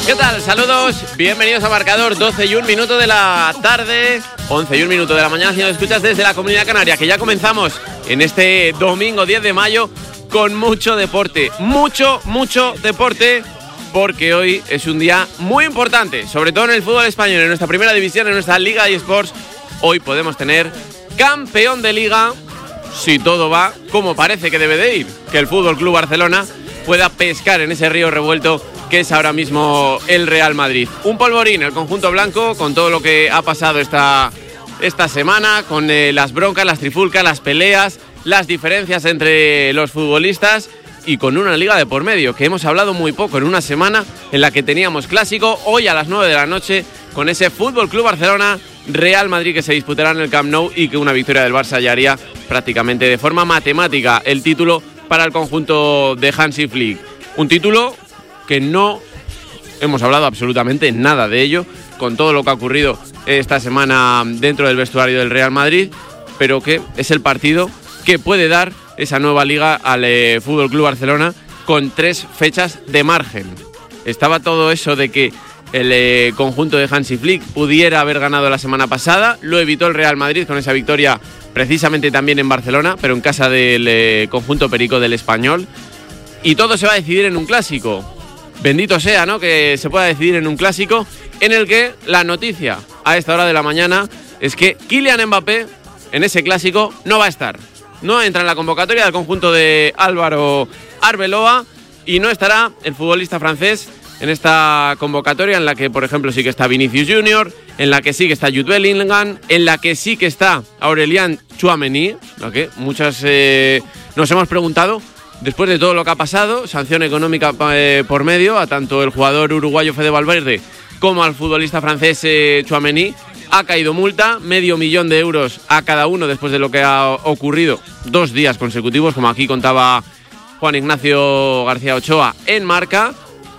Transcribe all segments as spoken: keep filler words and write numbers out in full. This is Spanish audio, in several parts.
¿Qué tal? Saludos, bienvenidos a Marcador, doce y un minuto de la tarde, once y un minuto de la mañana, si nos escuchas desde la Comunidad Canaria, que ya comenzamos en este domingo diez de mayo con mucho deporte, mucho, mucho deporte, porque hoy es un día muy importante, sobre todo en el fútbol español, en nuestra primera división, en nuestra Liga eSports. Hoy podemos tener campeón de Liga, si todo va como parece que debe de ir, que el F C Barcelona pueda pescar en ese río revuelto que es ahora mismo el Real Madrid. Un polvorín, el conjunto blanco, con todo lo que ha pasado esta, esta semana, con eh, las broncas, las trifulcas, las peleas, las diferencias entre los futbolistas y con una liga de por medio, que hemos hablado muy poco en una semana en la que teníamos clásico, hoy a las nueve de la noche, con ese F C Barcelona, Real Madrid, que se disputará en el Camp Nou y que una victoria del Barça ya haría prácticamente de forma matemática el título para el conjunto de Hansi Flick. Un título que no hemos hablado absolutamente nada de ello, con todo lo que ha ocurrido esta semana dentro del vestuario del Real Madrid, pero que es el partido que puede dar esa nueva liga al eh, F C Barcelona con tres fechas de margen. Estaba todo eso de que el eh, conjunto de Hansi Flick pudiera haber ganado la semana pasada, lo evitó el Real Madrid con esa victoria precisamente también en Barcelona, pero en casa del eh, conjunto perico del Español, y todo se va a decidir en un clásico. Bendito sea, ¿no?, que se pueda decidir en un clásico en el que la noticia a esta hora de la mañana es que Kylian Mbappé en ese clásico no va a estar. No entra en la convocatoria del conjunto de Álvaro Arbeloa y no estará el futbolista francés en esta convocatoria en la que, por ejemplo, sí que está Vinicius Junior, en la que sí que está Jude Bellingham, en la que sí que está Aurélien Tchouaméni, lo que muchas eh, nos hemos preguntado. Después de todo lo que ha pasado, sanción económica eh, por medio a tanto el jugador uruguayo Fede Valverde como al futbolista francés eh, Tchouaméni, ha caído multa, medio millón de euros a cada uno después de lo que ha ocurrido dos días consecutivos, como aquí contaba Juan Ignacio García Ochoa en Marca,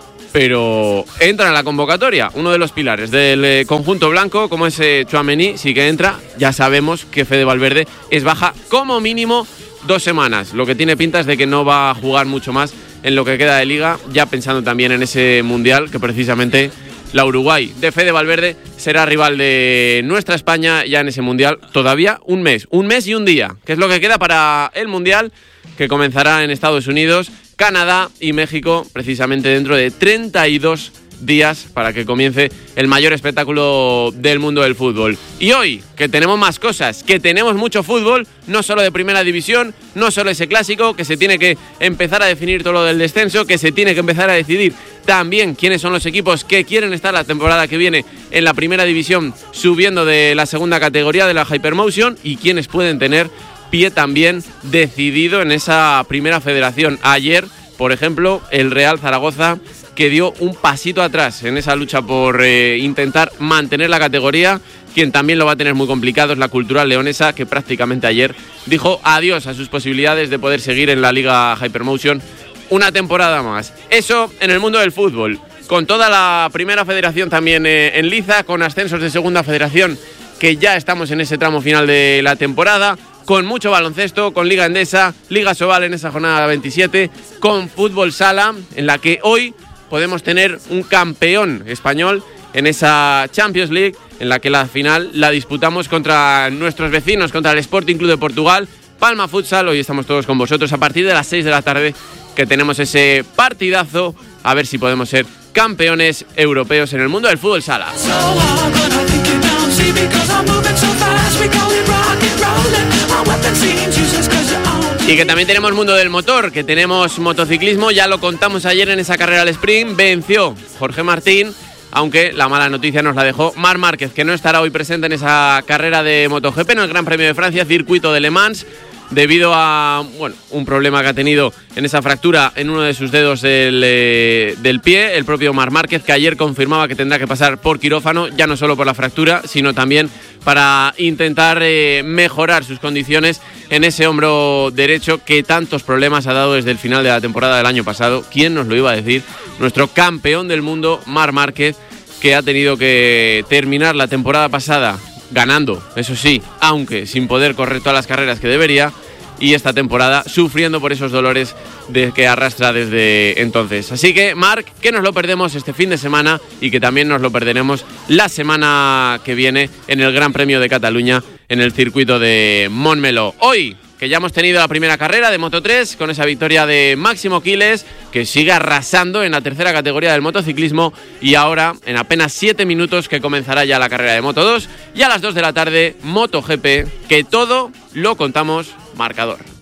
pero entra en la convocatoria, uno de los pilares del eh, conjunto blanco, como es eh, Tchouaméni, sí que entra. Ya sabemos que Fede Valverde es baja como mínimo dos semanas, lo que tiene pinta es de que no va a jugar mucho más en lo que queda de liga, ya pensando también en ese mundial, que precisamente la Uruguay de Fede Valverde será rival de nuestra España ya en ese mundial. Todavía un mes, un mes y un día, que es lo que queda para el mundial, que comenzará en Estados Unidos, Canadá y México, precisamente dentro de treinta y dos días, para que comience el mayor espectáculo del mundo del fútbol. Y hoy, que tenemos más cosas, que tenemos mucho fútbol, no solo de primera división, no solo ese clásico, que se tiene que empezar a definir todo lo del descenso, que se tiene que empezar a decidir también quiénes son los equipos que quieren estar la temporada que viene en la primera división, subiendo de la segunda categoría de la Hypermotion, y quiénes pueden tener pie también decidido en esa primera federación. Ayer, por ejemplo, el Real Zaragoza, que dio un pasito atrás en esa lucha por eh, intentar mantener la categoría. Quien también lo va a tener muy complicado es la Cultural Leonesa, que prácticamente ayer dijo adiós a sus posibilidades de poder seguir en la Liga Hypermotion una temporada más. Eso en el mundo del fútbol, con toda la primera federación también eh, en liza, con ascensos de segunda federación, que ya estamos en ese tramo final de la temporada, con mucho baloncesto, con Liga Endesa, Liga Sobal en esa jornada veintisiete, con fútbol sala, en la que hoy podemos tener un campeón español en esa Champions League, en la que la final la disputamos contra nuestros vecinos, contra el Sporting Club de Portugal, Palma Futsal. Hoy estamos todos con vosotros a partir de las seis de la tarde, que tenemos ese partidazo, a ver si podemos ser campeones europeos en el mundo del fútbol sala. Y que también tenemos mundo del motor, que tenemos motociclismo, ya lo contamos ayer en esa carrera al sprint, venció Jorge Martín, aunque la mala noticia nos la dejó Marc Márquez, que no estará hoy presente en esa carrera de MotoGP, en el Gran Premio de Francia, circuito de Le Mans, debido a bueno, un problema que ha tenido en esa fractura en uno de sus dedos del, eh, del pie, el propio Marc Márquez, que ayer confirmaba que tendrá que pasar por quirófano, ya no solo por la fractura, sino también para intentar eh, mejorar sus condiciones en ese hombro derecho que tantos problemas ha dado desde el final de la temporada del año pasado. ¿Quién nos lo iba a decir? Nuestro campeón del mundo, Marc Márquez, que ha tenido que terminar la temporada pasada ganando, eso sí, aunque sin poder correr todas las carreras que debería, y esta temporada sufriendo por esos dolores de que arrastra desde entonces. Así que, Marc, que nos lo perdemos este fin de semana y que también nos lo perderemos la semana que viene en el Gran Premio de Cataluña en el circuito de Montmeló. Hoy, que ya hemos tenido la primera carrera de Moto tres con esa victoria de Máximo Quiles, que sigue arrasando en la tercera categoría del motociclismo, y ahora, en apenas siete minutos, que comenzará ya la carrera de Moto dos, y a las dos de la tarde, MotoGP, que todo lo contamos marcador.